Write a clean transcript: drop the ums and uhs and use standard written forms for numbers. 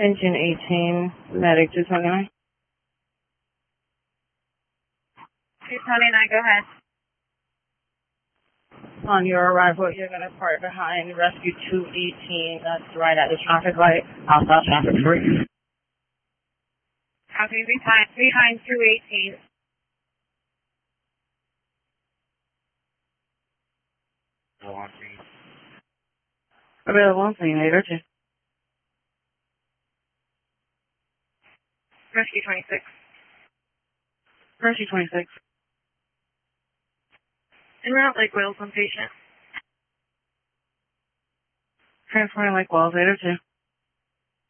Engine 18, medic 229. 229, go ahead. On your arrival, you're going to park behind Rescue 218. That's right at the traffic light. Outside traffic free. Copy, behind 218. Available on scene, 802. Rescue 26. Rescue 26. En route Lake Wales, one patient. Transporting Lake Wells, 802.